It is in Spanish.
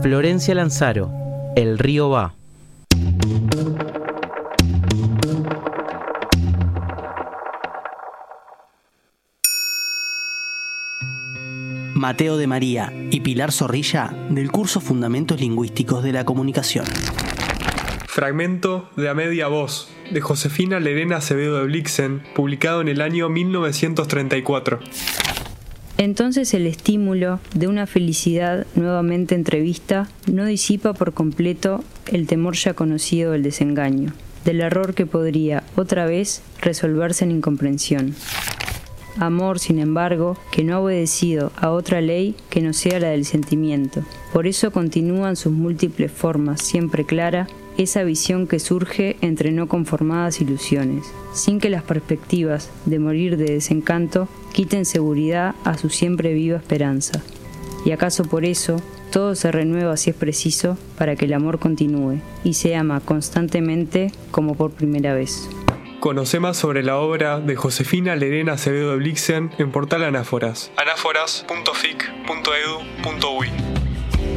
Florencia Lanzaro, El río va. Mateo de María y Pilar Zorrilla, del curso Fundamentos Lingüísticos de la Comunicación. Fragmento de A Media Voz, de Josefina Lerena Acevedo de Blixen, publicado en el año 1934. Entonces el estímulo de una felicidad nuevamente entrevista no disipa por completo el temor ya conocido del desengaño, del error que podría otra vez resolverse en incomprensión. Amor, sin embargo, que no ha obedecido a otra ley que no sea la del sentimiento. Por eso continúa en sus múltiples formas, siempre clara, esa visión que surge entre no conformadas ilusiones, sin que las perspectivas de morir de desencanto quiten seguridad a su siempre viva esperanza. Y acaso por eso, todo se renueva si es preciso para que el amor continúe y se ama constantemente como por primera vez. Conoce más sobre la obra de Josefina Lerena Acevedo de Blixen en Portal Anáforas, anáforas.fic.edu.uy.